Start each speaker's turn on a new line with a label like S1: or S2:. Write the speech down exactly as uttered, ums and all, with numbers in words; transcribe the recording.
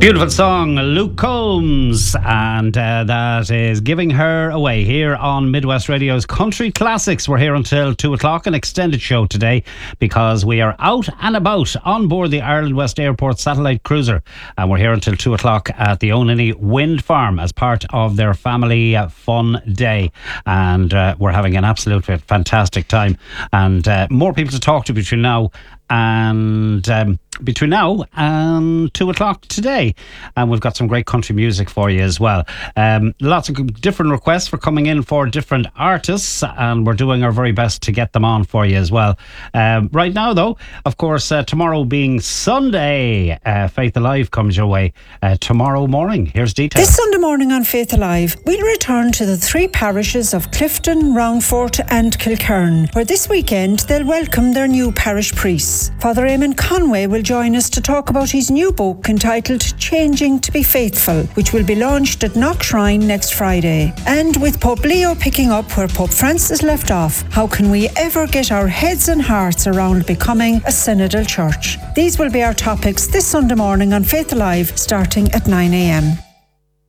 S1: Beautiful song, Luke Combs, and uh, that is Giving Her Away here on Midwest Radio's Country Classics. We're here until two o'clock, an extended show today because we are out and about on board the Ireland West Airport satellite cruiser, and we're here until two o'clock at the Onany Wind Farm as part of their family uh, fun day, and uh, we're having an absolute fantastic time, and uh, more people to talk to between now and um, between now and two o'clock today, and we've got some great country music for you as well. Um, lots of different requests for coming in for different artists, and we're doing our very best to get them on for you as well. Um, right now though, of course, uh, tomorrow being Sunday, uh, Faith Alive comes your way uh, tomorrow morning. Here's details.
S2: This Sunday morning on Faith Alive, we'll return to the three parishes of Clifton, Roundfort and Kilkern, where this weekend they'll welcome their new parish priests. Father Eamon Conway will join us to talk about his new book entitled Changing to be Faithful, which will be launched at Knock Shrine next Friday. And with Pope Leo picking up where Pope Francis left off, how can we ever get our heads and hearts around becoming a synodal church? These will be our topics this Sunday morning on Faith Alive, starting at nine a.m.